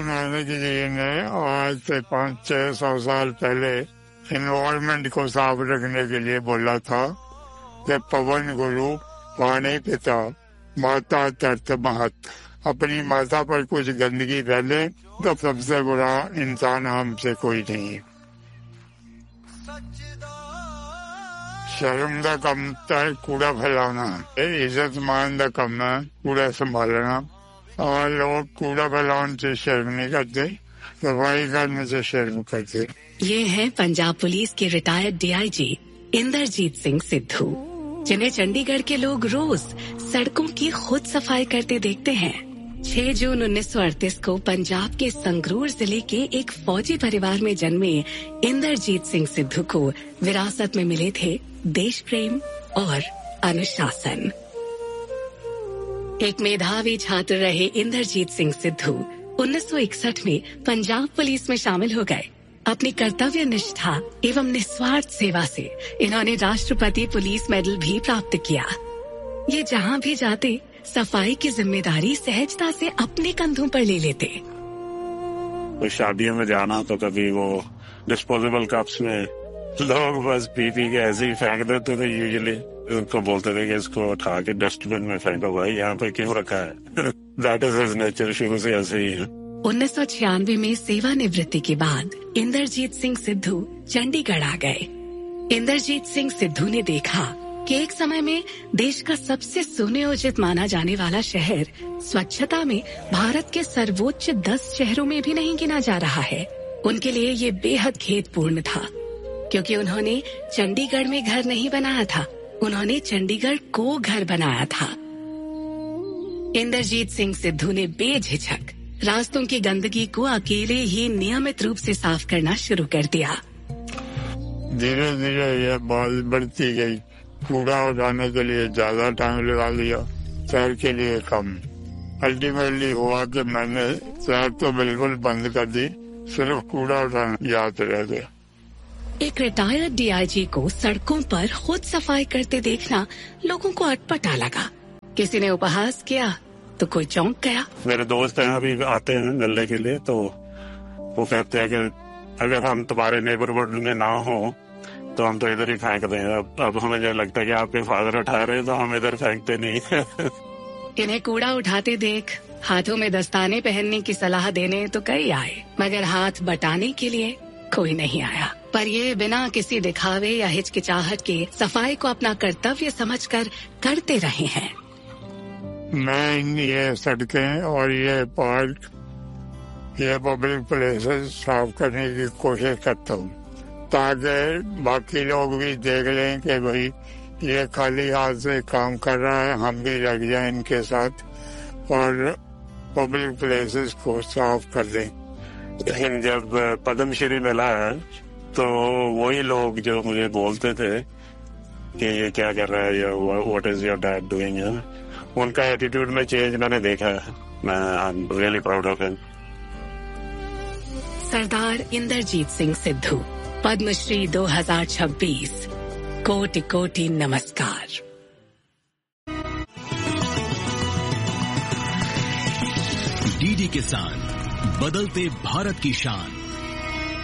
बनाने के लिए ने आज से 500-600 साल पहले एनवायरमेंट को साफ रखने के लिए बोला था कि पवन गुरु पानी पिता माता तर्त महत। अपनी माता पर कुछ गंदगी डाले तो सबसे बुरा इंसान हमसे कोई नहीं है। शर्म का कम है कूड़ा फैलाना, इज्जत मान का कम है कूड़ा संभालना। और लोग कूड़ा फैलाने से शर्म नहीं करते, सफाई करने से शर्म करते। ये है पंजाब पुलिस के रिटायर्ड डीआईजी इंदरजीत सिंह सिद्धू, जिन्हें चंडीगढ़ के लोग रोज सड़कों की खुद सफाई करते देखते हैं। 6 जून 1938 को पंजाब के संगरूर जिले के एक फौजी परिवार में जन्मे इंदरजीत सिंह सिद्धू को विरासत में मिले थे देश प्रेम और अनुशासन। एक मेधावी छात्र रहे इंदरजीत सिंह सिद्धू 1961 में पंजाब पुलिस में शामिल हो गए। अपनी कर्तव्य निष्ठा एवं निस्वार्थ सेवा से इन्होंने राष्ट्रपति पुलिस मेडल भी प्राप्त किया। ये जहाँ भी जाते सफाई की जिम्मेदारी सहजता से अपने कंधों पर ले लेते। कोई शादियों में जाना तो कभी वो डिस्पोजेबल कप्स में लोग बस पी के ऐसे ही फेंक देते थे। यूजुअली उनको बोलते थे कि इसको उठा के डस्टबिन में फेंको, भाई यहाँ पे क्यों रखा है। दैट इज हिज नेचर, शुरू से ऐसे ही है। 1996 में सेवानिवृत्ति के बाद इंदरजीत सिंह सिद्धू चंडीगढ़ आ गए। इंदरजीत सिंह सिद्धू ने देखा कि एक समय में देश का सबसे सुनियोजित माना जाने वाला शहर स्वच्छता में भारत के सर्वोच्च 10 शहरों में भी नहीं गिना जा रहा है। उनके लिए ये बेहद खेदपूर्ण था, क्योंकि उन्होंने चंडीगढ़ में घर नहीं बनाया था, उन्होंने चंडीगढ़ को घर बनाया था। इंदरजीत सिंह सिद्धू ने बेझिझक रास्तों की गंदगी को अकेले ही नियमित रूप से साफ करना शुरू कर दिया। धीरे धीरे यह बात बढ़ती गई। कूड़ा उठाने के लिए ज्यादा टाइम लगा लिया, शहर के लिए कम। अल्टीमेटली हुआ कि मैंने शहर तो बिल्कुल बंद कर दी, सिर्फ कूड़ा उठाना याद रह गया। एक रिटायर्ड डीआईजी को सड़कों पर खुद सफाई करते देखना लोगों को अटपटा लगा। किसी ने उपहास किया तो कोई चौंक गया। मेरे दोस्त हैं अभी आते हैं मिलने के लिए, तो वो कहते हैं कि अगर हम तुम्हारे नेबरहुड में ना हो तो हम तो इधर ही फेंक दें। अब हमें जो लगता है कि आपके फादर उठा रहे हैं तो हम इधर फेंकते नहीं। इन्हें कूड़ा उठाते देख हाथों में दस्ताने पहनने की सलाह देने तो कई आए, मगर हाथ बटाने के लिए कोई नहीं आया। पर ये बिना किसी दिखावे या हिचकिचाहट के सफाई को अपना कर्तव्य समझकर करते रहे हैं। मैं ये सड़कें और ये पार्क, ये पब्लिक प्लेसेस साफ करने की कोशिश करता हूँ, ताकि बाकी लोग भी देख लें कि भाई ये खाली हाथ से काम कर रहा है, हम भी लग जाए इनके साथ और पब्लिक प्लेसेस को साफ कर दें। लेकिन जब पद्मश्री मिला है तो वही लोग जो मुझे बोलते थे कि ये क्या कर रहा है या what is your dad doing, उनका एटीट्यूड में चेंज मैंने देखा है। मैं I am really proud of him. सरदार इंदरजीत सिंह सिद्धू, पद्मश्री 2026। कोटि कोटि नमस्कार। डीडी किसान, बदलते भारत की शान।